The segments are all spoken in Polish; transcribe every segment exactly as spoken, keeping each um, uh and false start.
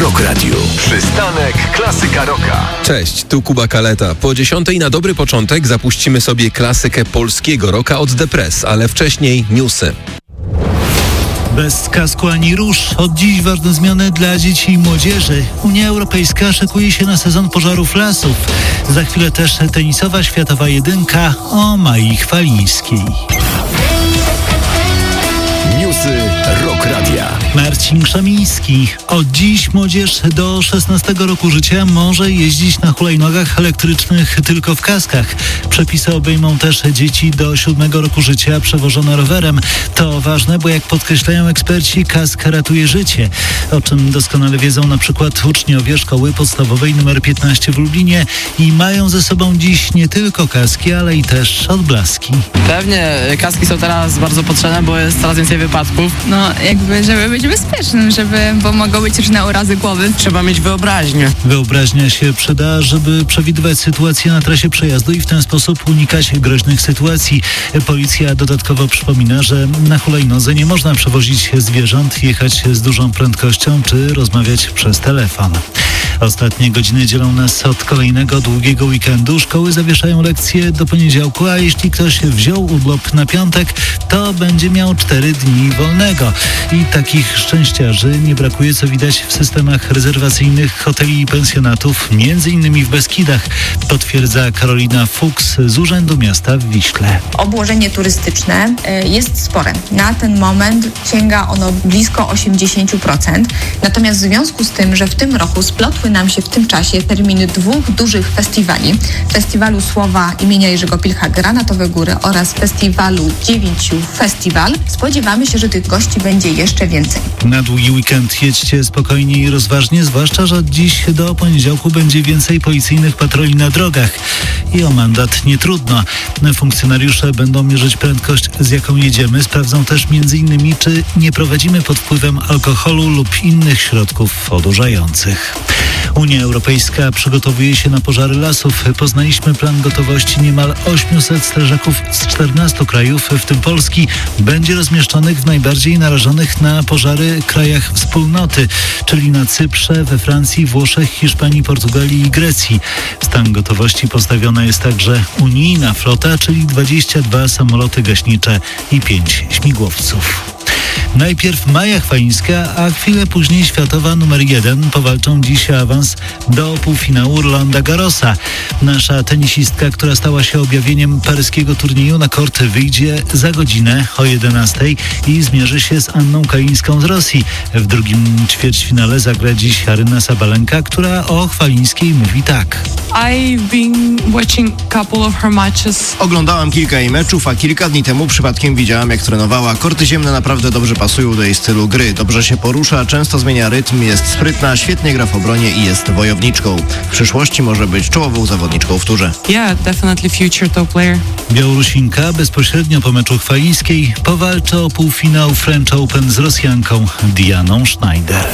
Rock Radio. Przystanek Klasyka Rocka. Cześć, tu Kuba Kaleta. Po dziesiątej na dobry początek zapuścimy sobie klasykę polskiego rocka od The Press, ale wcześniej newsy. Bez kasku ani róż. Od dziś ważne zmiany dla dzieci i młodzieży. Unia Europejska szykuje się na sezon pożarów lasów. Za chwilę też tenisowa światowa jedynka o Mai Chwalińskiej. Newsy Rock Radia. Marcin Krzemiński. Od dziś młodzież do szesnastego roku życia może jeździć na hulajnogach elektrycznych tylko w kaskach. Przepisy obejmą też dzieci do siódmego roku życia przewożone rowerem. To ważne, bo jak podkreślają eksperci, kask ratuje życie. O czym doskonale wiedzą na przykład uczniowie szkoły podstawowej numer piętnaście w Lublinie i mają ze sobą dziś nie tylko kaski, ale i też odblaski. Pewnie kaski są teraz bardzo potrzebne, bo jest coraz więcej wypadków. No jakby, żeby być bezpiecznym, żeby, bo mogą być różne urazy głowy. Trzeba mieć wyobraźnię. Wyobraźnia się przyda, żeby przewidywać sytuacje na trasie przejazdu i w ten sposób unikać groźnych sytuacji. Policja dodatkowo przypomina, że na hulajnodze nie można przewozić zwierząt, jechać z dużą prędkością czy rozmawiać przez telefon. Ostatnie godziny dzielą nas od kolejnego długiego weekendu. Szkoły zawieszają lekcje do poniedziałku, a jeśli ktoś wziął urlop na piątek, to będzie miał cztery dni wolnego. I takich szczęściarzy nie brakuje, co widać w systemach rezerwacyjnych hoteli i pensjonatów, między innymi w Beskidach, potwierdza Karolina Fuchs z Urzędu Miasta w Wiśle. Obłożenie turystyczne jest spore. Na ten moment sięga ono blisko osiemdziesiąt procent. Natomiast w związku z tym, że w tym roku splotły nam się w tym czasie terminy dwóch dużych festiwali, Festiwalu Słowa imienia Jerzego Pilcha Granatowe Góry oraz Festiwalu Dziewięciu Festiwal, spodziewamy się, że tych gości będzie jeszcze więcej. Na długi weekend jedźcie spokojnie i rozważnie, zwłaszcza, że od dziś do poniedziałku będzie więcej policyjnych patroli na drogach. I o mandat nie trudno. Funkcjonariusze będą mierzyć prędkość, z jaką jedziemy. Sprawdzą też między innymi, czy nie prowadzimy pod wpływem alkoholu lub innych środków odurzających. Unia Europejska przygotowuje się na pożary lasów. Poznaliśmy plan gotowości. Niemal osiemset strażaków z czternastu krajów, w tym Polski, będzie rozmieszczonych w najbardziej narażonych na pożary krajach wspólnoty, czyli na Cyprze, we Francji, Włoszech, Hiszpanii, Portugalii i Grecji. W stan gotowości postawiona jest także unijna flota, czyli dwadzieścia dwa samoloty gaśnicze i pięć śmigłowców. Najpierw Maja Chwalińska, a chwilę później światowa numer jeden powalczą dziś o awans do półfinału Rolanda Garrosa. Nasza tenisistka, która stała się objawieniem paryskiego turnieju, na kort wyjdzie za godzinę o jedenastej i zmierzy się z Anną Kalińską z Rosji. W drugim ćwierćfinale zagra dziś Aryna Sabalenka, która o Chwalińskiej mówi tak. I've been watching couple of her matches. Oglądałam kilka jej meczów, a kilka dni temu przypadkiem widziałam, jak trenowała. Korty ziemne naprawdę dobrze pasują do jej stylu gry. Dobrze się porusza, często zmienia rytm, jest sprytna, świetnie gra w obronie i jest wojowniczką. W przyszłości może być czołową zawodniczką w turze. Yeah, definitely future top player. Białorusinka bezpośrednio po meczu Chwalińskiej powalczy o półfinał French Open z Rosjanką Dianą Schneider.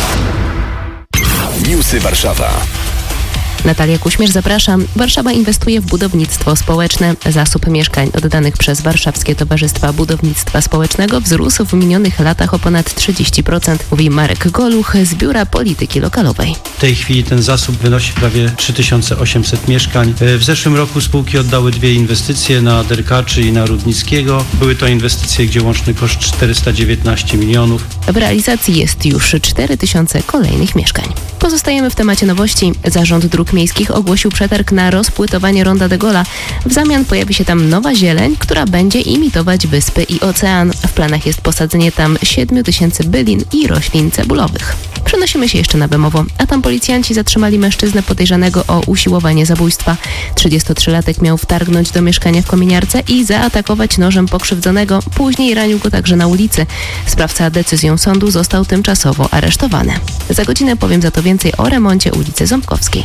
Newsy Warszawa. Natalia Kuśmierz, zapraszam. Warszawa inwestuje w budownictwo społeczne. Zasób mieszkań oddanych przez Warszawskie Towarzystwa Budownictwa Społecznego wzrósł w minionych latach o ponad trzydzieści procent, mówi Marek Goluch z Biura Polityki Lokalowej. W tej chwili ten zasób wynosi prawie trzy tysiące osiemset mieszkań. W zeszłym roku spółki oddały dwie inwestycje na Derkaczy i na Rudnickiego. Były to inwestycje, gdzie łączny koszt czterysta dziewiętnaście milionów. W realizacji jest już cztery tysiące kolejnych mieszkań. Pozostajemy w temacie nowości. Zarząd Dróg Miejskich ogłosił przetarg na rozpłytowanie Ronda de Gola. W zamian pojawi się tam nowa zieleń, która będzie imitować wyspy i ocean. W planach jest posadzenie tam siedmiu tysięcy bylin i roślin cebulowych. Przenosimy się jeszcze na Bemowo, a tam policjanci zatrzymali mężczyznę podejrzanego o usiłowanie zabójstwa. trzydziestotrzylatek miał wtargnąć do mieszkania w kominiarce i zaatakować nożem pokrzywdzonego. Później ranił go także na ulicy. Sprawca decyzją sądu został tymczasowo aresztowany. Za godzinę powiem za to więcej o remoncie ulicy Ząbkowskiej.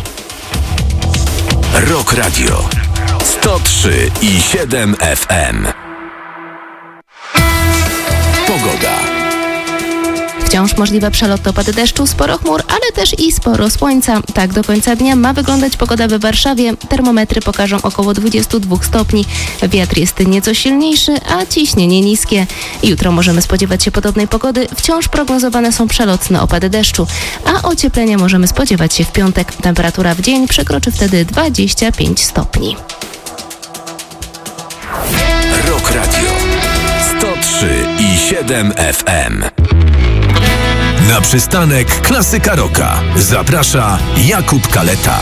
Rock Radio sto trzy i siedem F M. Pogoda. Wciąż możliwe przelotne opady deszczu, sporo chmur, ale też i sporo słońca. Tak do końca dnia ma wyglądać pogoda we Warszawie. Termometry pokażą około dwadzieścia dwa stopni. Wiatr jest nieco silniejszy, a ciśnienie niskie. Jutro możemy spodziewać się podobnej pogody. Wciąż prognozowane są przelotne opady deszczu, a ocieplenia możemy spodziewać się w piątek. Temperatura w dzień przekroczy wtedy dwadzieścia pięć stopni. Rock Radio sto trzy i siedem F M. Na przystanek Klasyka Rocka zaprasza Jakub Kaleta.